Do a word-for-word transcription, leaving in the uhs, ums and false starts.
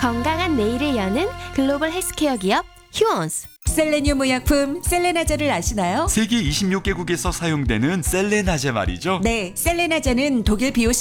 건강한 내일을 여는 글로벌 헬스케어 기업 휴원스. 셀레늄 의약품 셀레나제를 아시나요? 세계 이십육 개국에서 사용되는 셀레나제 말이죠. 네, 셀레나제는 독일 비오